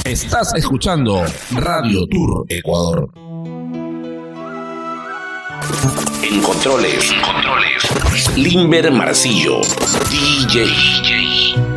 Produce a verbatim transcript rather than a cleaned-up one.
Estás escuchando Radio Tour Ecuador. En controles, en controles, Limber Marcillo, D J.